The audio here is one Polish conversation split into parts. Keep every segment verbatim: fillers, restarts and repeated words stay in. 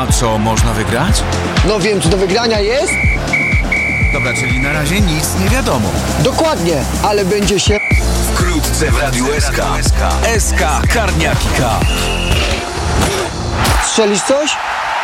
A co można wygrać? No wiem, co do wygrania jest? Dobra, czyli na razie nic nie wiadomo. Dokładnie, ale będzie się... Wkrótce w Radiu S K. S K Karniaki Cup. Strzelisz coś?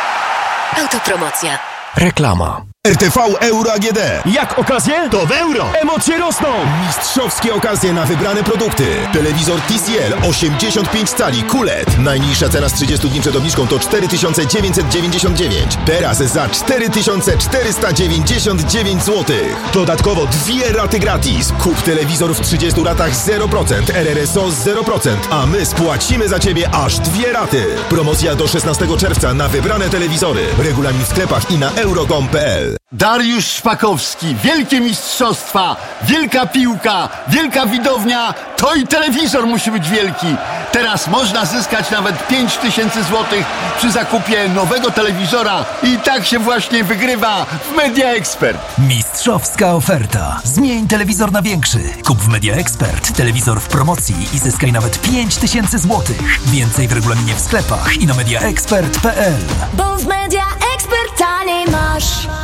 Autopromocja. Reklama. R T V Euro A G D. Jak okazje? To w euro! Emocje rosną! Mistrzowskie okazje na wybrane produkty. Telewizor T C L osiemdziesiąt pięć cali Q L E D. Najniższa cena z trzydziestu dni przed obniżką to cztery tysiące dziewięćset dziewięćdziesiąt dziewięć. Teraz za cztery tysiące czterysta dziewięćdziesiąt dziewięć złotych. Dodatkowo dwie raty gratis. Kup telewizor w trzydziestu ratach zero procent, R R S O zero procent, a my spłacimy za Ciebie aż dwie raty. Promocja do szesnastego czerwca na wybrane telewizory. Regulamin w sklepach i na euro kropka com kropka p l. Dariusz Szpakowski, wielkie mistrzostwa, wielka piłka, wielka widownia, to i telewizor musi być wielki. Teraz można zyskać nawet pięć tysięcy złotych przy zakupie nowego telewizora i tak się właśnie wygrywa w Media Expert. Mistrzowska oferta. Zmień telewizor na większy. Kup w Media Expert telewizor w promocji i zyskaj nawet pięć tysięcy złotych. Więcej w regulaminie w sklepach i na media expert kropka p l. Bo w Media Expert taniej masz.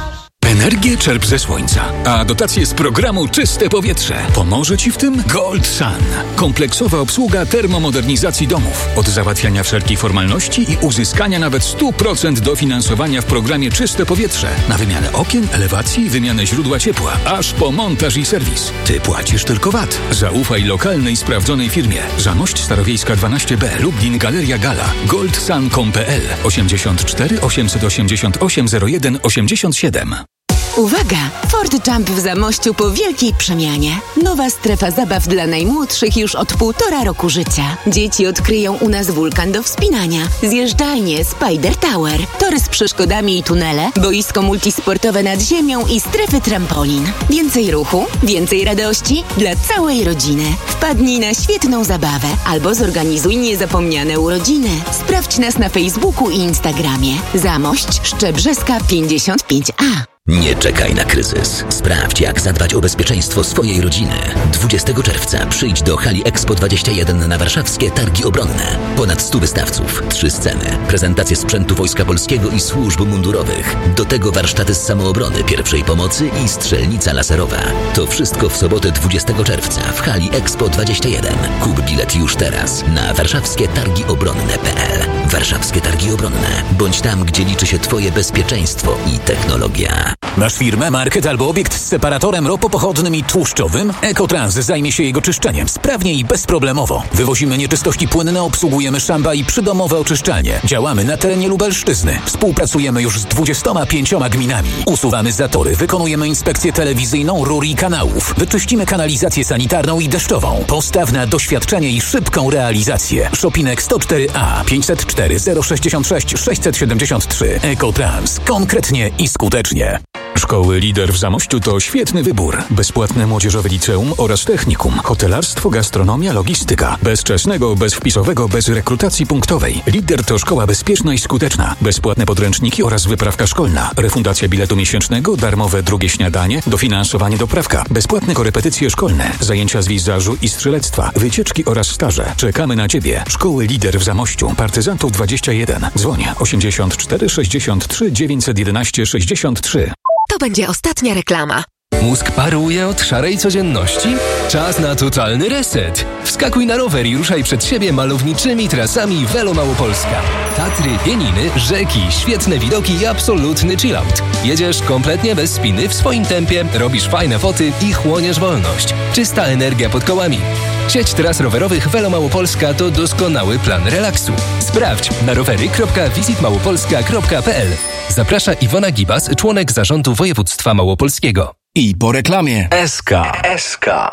Energię czerp ze słońca, a dotacje z programu Czyste Powietrze. Pomoże Ci w tym Gold Sun. Kompleksowa obsługa termomodernizacji domów. Od załatwiania wszelkich formalności i uzyskania nawet sto procent dofinansowania w programie Czyste Powietrze. Na wymianę okien, elewacji, wymianę źródła ciepła, aż po montaż i serwis. Ty płacisz tylko V A T. Zaufaj lokalnej, sprawdzonej firmie. Zamość Starowiejska dwanaście B, Lublin, Galeria Gala. goldsun kropka com kropka p l osiemdziesiąt cztery osiemset osiemdziesiąt osiem zero jeden osiemdziesiąt siedem. Uwaga! Ford Jump w Zamościu po wielkiej przemianie. Nowa strefa zabaw dla najmłodszych już od półtora roku życia. Dzieci odkryją u nas wulkan do wspinania, zjeżdżalnie Spider Tower, tory z przeszkodami i tunele, boisko multisportowe nad ziemią i strefy trampolin. Więcej ruchu, więcej radości dla całej rodziny. Wpadnij na świetną zabawę albo zorganizuj niezapomniane urodziny. Sprawdź nas na Facebooku i Instagramie. Zamość Szczebrzeska pięćdziesiąt pięć a. Nie czekaj na kryzys. Sprawdź, jak zadbać o bezpieczeństwo swojej rodziny. dwudziestego czerwca przyjdź do hali Expo dwadzieścia jeden na warszawskie Targi Obronne. Ponad stu wystawców, trzy sceny, prezentacje sprzętu Wojska Polskiego i służb mundurowych. Do tego warsztaty z samoobrony, pierwszej pomocy i strzelnica laserowa. To wszystko w sobotę dwudziestego czerwca w hali Expo dwadzieścia jeden. Kup bilet już teraz na warszawskie targi obronne kropka p l. Warszawskie Targi Obronne. Bądź tam, gdzie liczy się Twoje bezpieczeństwo i technologia. Masz firmę, market albo obiekt z separatorem ropopochodnym i tłuszczowym? Ekotrans zajmie się jego czyszczeniem sprawnie i bezproblemowo. Wywozimy nieczystości płynne, obsługujemy szamba i przydomowe oczyszczalnie. Działamy na terenie Lubelszczyzny. Współpracujemy już z dwudziestoma pięcioma gminami. Usuwamy zatory, wykonujemy inspekcję telewizyjną rur i kanałów. Wyczyścimy kanalizację sanitarną i deszczową. Postaw na doświadczenie i szybką realizację. Szopinek sto cztery a pięćset cztery zero sześćdziesiąt sześć sześćset siedemdziesiąt trzy. Ekotrans. Konkretnie i skutecznie. Szkoły Lider w Zamościu to świetny wybór. Bezpłatne młodzieżowe liceum oraz technikum. Hotelarstwo, gastronomia, logistyka. Bez czesnego, bez wpisowego, bez rekrutacji punktowej. Lider to szkoła bezpieczna i skuteczna. Bezpłatne podręczniki oraz wyprawka szkolna. Refundacja biletu miesięcznego, darmowe drugie śniadanie, dofinansowanie doprawka. Bezpłatne korepetycje szkolne. Zajęcia z wizażu i strzelectwa. Wycieczki oraz staże. Czekamy na Ciebie. Szkoły Lider w Zamościu. Partyzantów dwadzieścia jeden. Dzwoń osiemdziesiąt cztery sześćdziesiąt trzy dziewięćset jedenaście sześćdziesiąt trzy. To będzie ostatnia reklama. Mózg paruje od szarej codzienności? Czas na totalny reset. Wskakuj na rower i ruszaj przed siebie malowniczymi trasami Velo Małopolska. Tatry, pieniny, rzeki, świetne widoki i absolutny chillout. Jedziesz kompletnie bez spiny w swoim tempie, robisz fajne foty i chłoniesz wolność. Czysta energia pod kołami. Sieć tras rowerowych Velo Małopolska to doskonały plan relaksu. Sprawdź na rowery kropka visit małopolska kropka p l. Zaprasza Iwona Gibas, członek zarządu województwa małopolskiego. I po reklamie. S K. S K.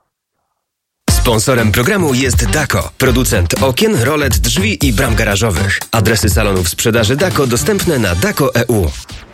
Sponsorem programu jest Dako, producent okien, rolet, drzwi i bram garażowych. Adresy salonów sprzedaży Dako dostępne na dako kropka e u.